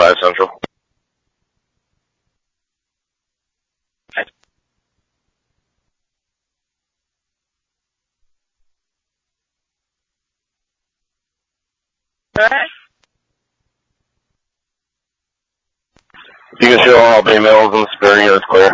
5 Central. Alright. You can show all females in the Superior, it's clear.